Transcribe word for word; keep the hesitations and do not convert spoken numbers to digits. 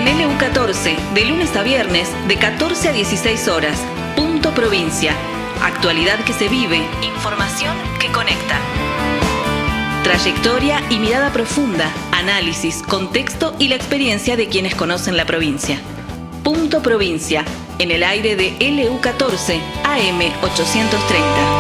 En L U catorce, de lunes a viernes, de catorce a dieciséis horas. Punto Provincia. Actualidad que se vive, información que conecta. Trayectoria y mirada profunda, análisis, contexto y la experiencia de quienes conocen la provincia. Punto Provincia, en el aire de L U catorce, A M ochocientos treinta.